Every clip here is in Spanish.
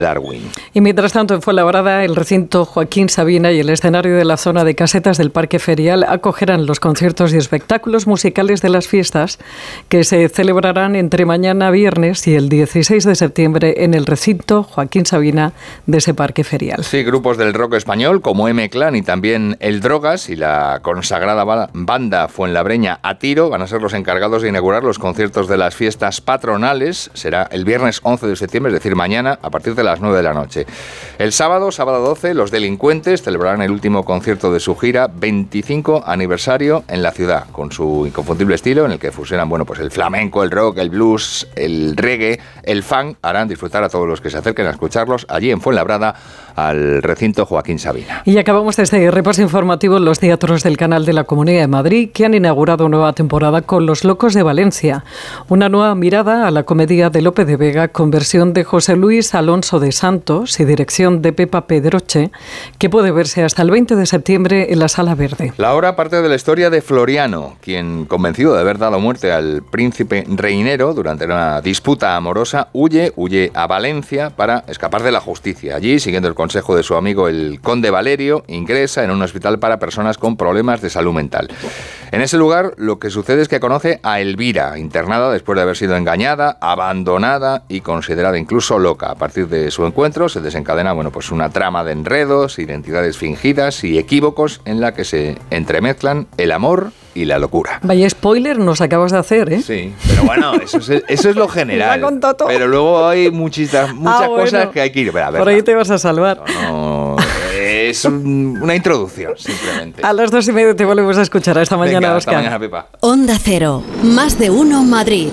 Darwin. Y mientras tanto, en Fuenlabrada, el recinto Joaquín Sabina y el escenario de la zona de casetas del Parque Ferial acogerán los conciertos y espectáculos musicales de las fiestas que se celebrarán entre mañana viernes y el 16 de septiembre en el recinto Joaquín Sabina de ese Parque Ferial. Sí, grupos del rock español como M-Clan y también El Drogas y la consagrada banda fuenlabreña A Tiro van a ser los encargados de inaugurar los conciertos de las fiestas patronales. Será el viernes 11 de septiembre, es decir, mañana, a partir de las 9 de la noche. El sábado 12, los Delincuentes celebrarán el último concierto de su gira 25 aniversario en la ciudad, con su inconfundible estilo en el que fusionan, pues el flamenco, el rock, el blues, el reggae, el funk. Harán disfrutar a todos los que se acerquen a escucharlos allí en Fuenlabrada, al recinto Joaquín Sabina. Y acabamos este repaso informativo en los teatros del Canal de la Comunidad de Madrid, que han inaugurado nueva temporada con Los Locos de Valencia, una nueva mirada a la comedia de Lope de Vega con versión de José Luis Alonso de Santos y dirección de Pepa Pedroche, que puede verse hasta el 20 de septiembre en la Sala Verde. La obra parte de la historia de Floriano, quien, convencido de haber dado muerte al príncipe Reinero durante una disputa amorosa, huye a Valencia para escapar de la justicia. Allí, siguiendo el consejo de su amigo el conde Valerio, ingresa en un hospital para personas con problemas de salud mental. En ese lugar, lo que sucede es que conoce a Elvira, internada después de haber sido engañada, abandonada y considerada incluso loca. A partir de su encuentro se desencadena una trama de enredos, identidades fingidas y equívocos en la que se entremezclan el amor y la locura. Vaya spoiler nos acabas de hacer, ¿eh? Sí, pero eso es lo general. Pero luego hay muchas cosas que hay que ir a ver. Por ahí te vas a salvar. No, es una introducción, simplemente. A las 2:30 te volvemos a escuchar. Hasta mañana, Óscar. Hasta mañana, Pepa. Onda Cero, más de uno Madrid.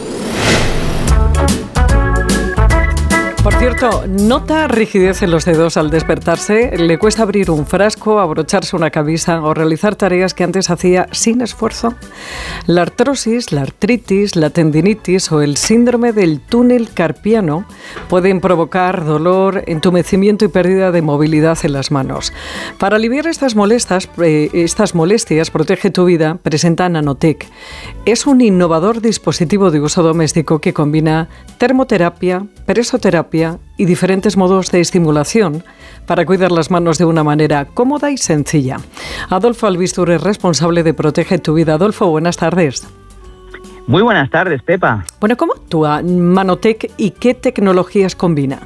Por cierto, ¿nota rigidez en los dedos al despertarse? ¿Le cuesta abrir un frasco, abrocharse una camisa o realizar tareas que antes hacía sin esfuerzo? La artrosis, la artritis, la tendinitis o el síndrome del túnel carpiano pueden provocar dolor, entumecimiento y pérdida de movilidad en las manos. Para aliviar estas molestias, Protege tu Vida presenta Nanotec. Es un innovador dispositivo de uso doméstico que combina termoterapia, presoterapia y diferentes modos de estimulación para cuidar las manos de una manera cómoda y sencilla. Adolfo Albistur es responsable de Protege tu Vida. Adolfo, buenas tardes. Muy buenas tardes, Pepa. Bueno, ¿cómo actúa Nanotec y qué tecnologías combina?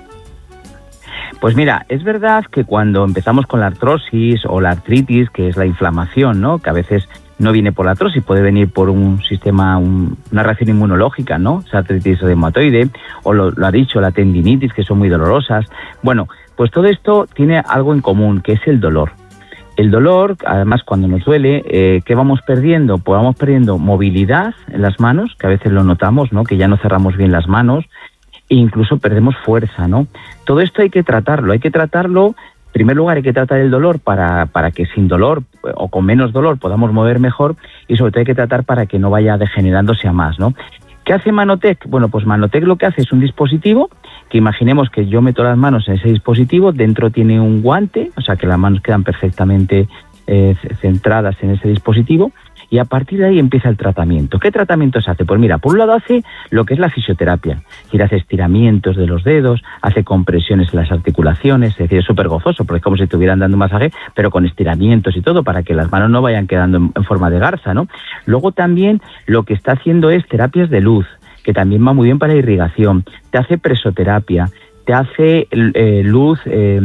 Pues mira, es verdad que cuando empezamos con la artrosis o la artritis, que es la inflamación, ¿no?, que a veces no viene por la artrosis, puede venir por un sistema, una reacción inmunológica, ¿no? Esa artritis reumatoide, o lo ha dicho, la tendinitis, que son muy dolorosas. Bueno, pues todo esto tiene algo en común, que es el dolor. El dolor, además, cuando nos duele, ¿qué vamos perdiendo? Pues vamos perdiendo movilidad en las manos, que a veces lo notamos, ¿no?, que ya no cerramos bien las manos, e incluso perdemos fuerza, ¿no? Todo esto hay que tratarlo. En primer lugar, hay que tratar el dolor para que sin dolor o con menos dolor podamos mover mejor, y sobre todo hay que tratar para que no vaya degenerándose a más, ¿no? ¿Qué hace Nanotec? Bueno, pues Nanotec lo que hace es un dispositivo que imaginemos que yo meto las manos en ese dispositivo, dentro tiene un guante, o sea que las manos quedan perfectamente centradas en ese dispositivo, y a partir de ahí empieza el tratamiento. ¿Qué tratamiento se hace? Pues mira, por un lado hace lo que es la fisioterapia, es decir, hace estiramientos de los dedos, hace compresiones en las articulaciones, es decir, es súper gozoso, porque es como si estuvieran dando un masaje, pero con estiramientos y todo, para que las manos no vayan quedando en forma de garza, ¿no? Luego también lo que está haciendo es terapias de luz, que también va muy bien para irrigación, te hace presoterapia, te hace luz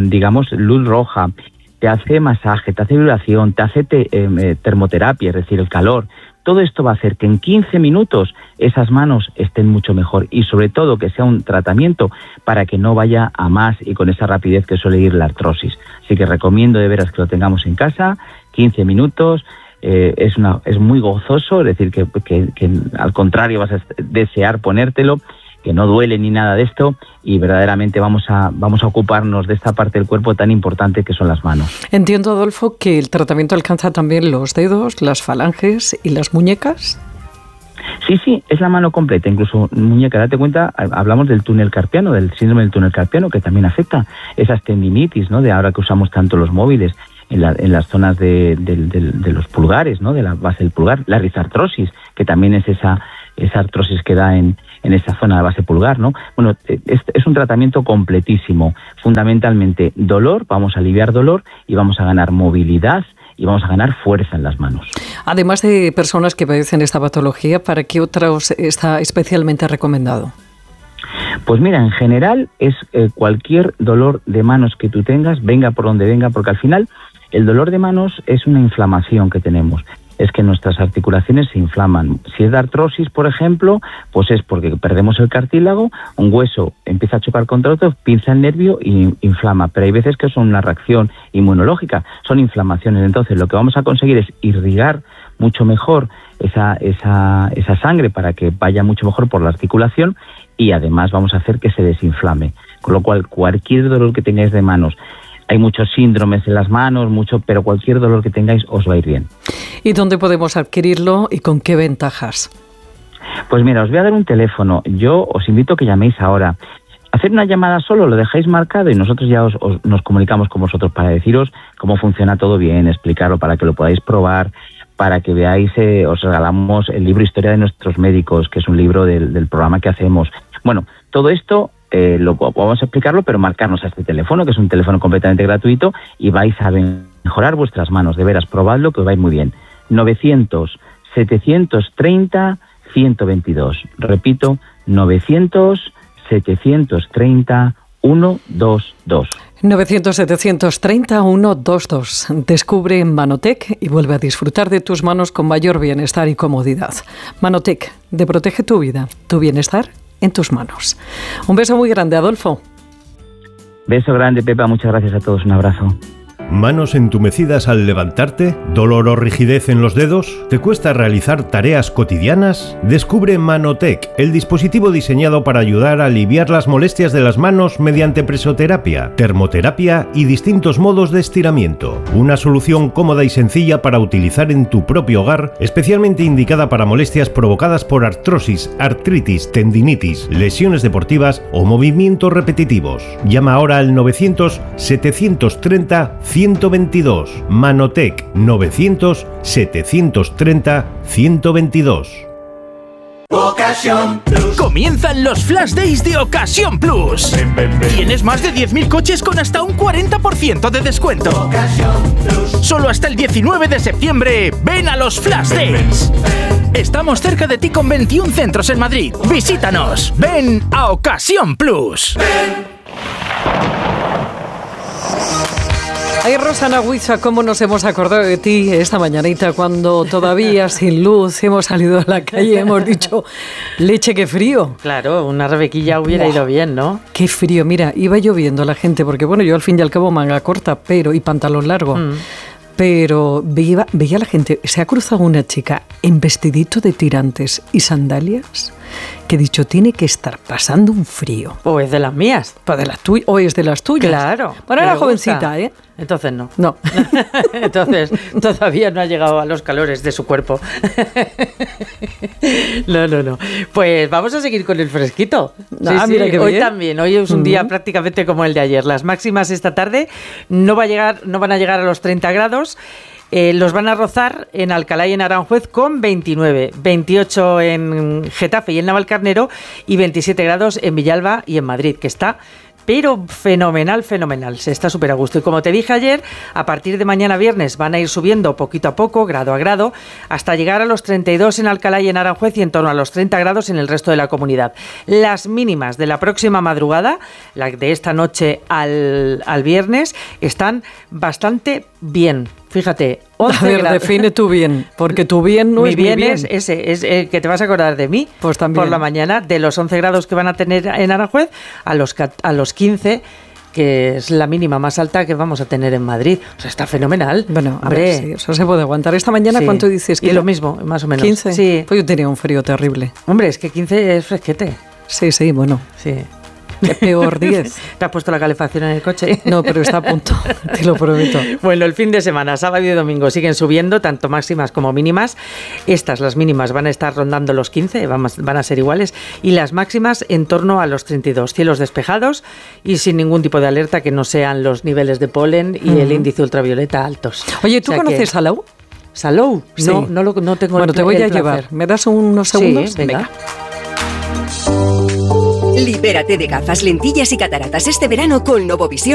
roja, te hace masaje, te hace vibración, te hace termoterapia, es decir, el calor. Todo esto va a hacer que en 15 minutos esas manos estén mucho mejor, y sobre todo que sea un tratamiento para que no vaya a más y con esa rapidez que suele ir la artrosis. Así que recomiendo de veras que lo tengamos en casa, 15 minutos, es muy gozoso, es decir, que al contrario vas a desear ponértelo, que no duele ni nada de esto, y verdaderamente vamos a ocuparnos de esta parte del cuerpo tan importante que son las manos. Entiendo, Adolfo, que el tratamiento alcanza también los dedos, las falanges y las muñecas. Sí, es la mano completa, incluso muñeca. Date cuenta, hablamos del túnel carpiano, del síndrome del túnel carpiano, que también afecta esas tendinitis, ¿no?, de ahora que usamos tanto los móviles, en las zonas de los pulgares, ¿no?, de la base del pulgar, la rizartrosis, que también es esa artrosis que da en en esa zona de base pulgar, ¿no? Bueno, es un tratamiento completísimo. Fundamentalmente dolor, vamos a aliviar dolor y vamos a ganar movilidad y vamos a ganar fuerza en las manos. Además de personas que padecen esta patología, ¿para qué otros está especialmente recomendado? Pues mira, en general es cualquier dolor de manos que tú tengas, venga por donde venga, porque al final el dolor de manos es una inflamación que tenemos. Es que nuestras articulaciones se inflaman. Si es de artrosis, por ejemplo, pues es porque perdemos el cartílago, un hueso empieza a chocar contra otro, pinza el nervio y inflama. Pero hay veces que son una reacción inmunológica, son inflamaciones. Entonces lo que vamos a conseguir es irrigar mucho mejor esa sangre para que vaya mucho mejor por la articulación y además vamos a hacer que se desinflame. Con lo cual, cualquier dolor que tengáis de manos, hay muchos síndromes en las manos, pero cualquier dolor que tengáis os va a ir bien. ¿Y dónde podemos adquirirlo y con qué ventajas? Pues mira, os voy a dar un teléfono. Yo os invito a que llaméis ahora. Hacer una llamada solo, lo dejáis marcado y nosotros ya nos comunicamos con vosotros para deciros cómo funciona todo bien, explicarlo para que lo podáis probar, para que veáis, os regalamos el libro Historia de nuestros médicos, que es un libro del programa que hacemos. Bueno, todo esto vamos a explicarlo, pero marcarnos a este teléfono, que es un teléfono completamente gratuito, y vais a mejorar vuestras manos. De veras, probadlo, que os vais muy bien. 900-730-122. Repito, 900-730-122. 900-730-122. Descubre Manotec y vuelve a disfrutar de tus manos con mayor bienestar y comodidad. Manotec, de protege tu vida, tu bienestar en tus manos. Un beso muy grande, Adolfo. Beso grande, Pepa. Muchas gracias a todos. Un abrazo. ¿Manos entumecidas al levantarte? ¿Dolor o rigidez en los dedos? ¿Te cuesta realizar tareas cotidianas? Descubre Manotec, el dispositivo diseñado para ayudar a aliviar las molestias de las manos mediante presoterapia, termoterapia y distintos modos de estiramiento. Una solución cómoda y sencilla para utilizar en tu propio hogar, especialmente indicada para molestias provocadas por artrosis, artritis, tendinitis, lesiones deportivas o movimientos repetitivos. Llama ahora al 900-730-122. Manotec 900-730-122. Ocasión Plus. Comienzan los Flash Days de Ocasión Plus. Tienes más de 10.000 coches con hasta un 40% de descuento. Ocasión Plus. Solo hasta el 19 de septiembre, ven a los Flash Days. Estamos cerca de ti con 21 centros en Madrid. Visítanos. Ven a Ocasión Plus. Ay, Rosana Huiza, cómo nos hemos acordado de ti esta mañanita cuando todavía sin luz hemos salido a la calle y hemos dicho, leche, qué frío. Claro, una rebequilla hubiera ido bien, ¿no? Qué frío, mira, iba lloviendo la gente, porque bueno, yo al fin y al cabo manga corta, y pantalón largo. Pero veía a la gente, se ha cruzado una chica en vestidito de tirantes y sandalias, que he dicho, tiene que estar pasando un frío. O es de las mías. O es de las tuyas. Claro. Bueno, era jovencita, ¿eh? Entonces no. No. Entonces todavía no ha llegado a los calores de su cuerpo. No. Pues vamos a seguir con el fresquito. Mira qué hoy bien. También. Hoy es un día prácticamente como el de ayer. Las máximas esta tarde no van a llegar a los 30 grados. Los van a rozar en Alcalá y en Aranjuez con 29, 28 en Getafe y en Navalcarnero y 27 grados en Villalba y en Madrid, que está pero fenomenal, se está súper a gusto. Y como te dije ayer, a partir de mañana viernes van a ir subiendo poquito a poco, grado a grado, hasta llegar a los 32 en Alcalá y en Aranjuez y en torno a los 30 grados en el resto de la comunidad. Las mínimas de la próxima madrugada, la de esta noche al viernes, están bastante bien. Fíjate, 11 A ver, grados. define tu bien, porque tu bien no Mi es bien. mi bien. Es ese, es que te vas a acordar de mí. Pues también. Por la mañana, de los 11 grados que van a tener en Aranjuez a los 15, que es la mínima más alta que vamos a tener en Madrid. O sea, está fenomenal. Bueno, a Hombre, ver, sí, eso se puede aguantar. Esta mañana, sí. ¿cuánto dices? Y lo mismo, más o menos. 15. Sí. Pues yo tenía un frío terrible. Hombre, es que 15 es fresquete. Sí, bueno. Sí. Peor 10. ¿Te has puesto la calefacción en el coche? No, pero está a punto, te lo prometo. Bueno, el fin de semana, sábado y domingo, siguen subiendo, tanto máximas como mínimas. Las mínimas, van a estar rondando los 15, van a ser iguales, y las máximas en torno a los 32. Cielos despejados y sin ningún tipo de alerta que no sean los niveles de polen y el índice ultravioleta altos. Oye, ¿tú conoces Salou? ¿Salou? Sí. No tengo Bueno, te voy el a placer. llevar. ¿Me das unos segundos? Sí, venga. Libérate de gafas, lentillas y cataratas este verano con Novovisión.